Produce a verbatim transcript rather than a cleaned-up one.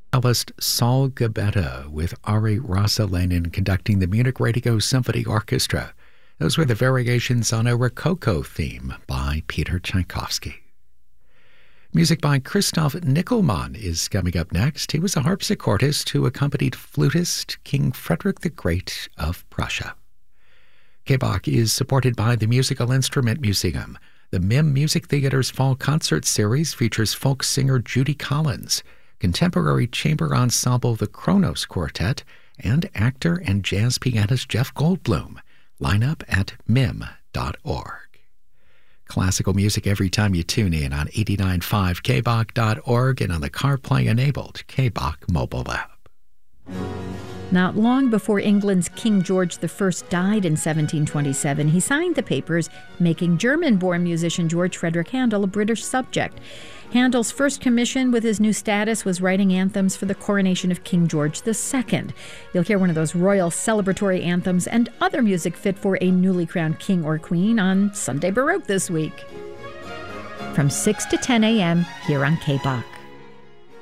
Cellist Saul Gabetta with Ari Rasalainen conducting the Munich Radio Symphony Orchestra. Those were the variations on a Rococo theme by Peter Tchaikovsky. Music by Christoph Nickelmann is coming up next. He was a harpsichordist who accompanied flutist King Frederick the Great of Prussia. K B O C is supported by the Musical Instrument Museum. The M I M Music Theater's Fall Concert Series features folk singer Judy Collins, contemporary chamber ensemble the Kronos Quartet, and actor and jazz pianist Jeff Goldblum. Line up at mim dot org. Classical music every time you tune in on eighty-nine point five K B O C dot org and on the CarPlay-enabled K B O C mobile app. Not long before England's King George the First died in seventeen twenty-seven, he signed the papers making German-born musician George Frederick Handel a British subject. Handel's first commission with his new status was writing anthems for the coronation of King George the Second. You'll hear one of those royal celebratory anthems and other music fit for a newly crowned king or queen on Sunday Baroque this week. From six to ten a.m. here on K B O C.